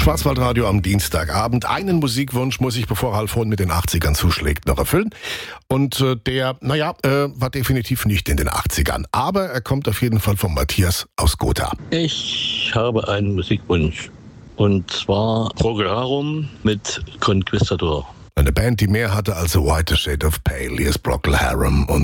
Schwarzwaldradio am Dienstagabend. Einen Musikwunsch muss ich, bevor Ralf Hohn mit den 80ern zuschlägt, noch erfüllen. Und der war definitiv nicht in den 80ern. Aber er kommt auf jeden Fall von Matthias aus Gotha. Ich habe einen Musikwunsch. Und zwar Procol Harum mit Conquistador. Eine Band, die mehr hatte als A Whiter Shade of Pale. Hier ist Procol Harum und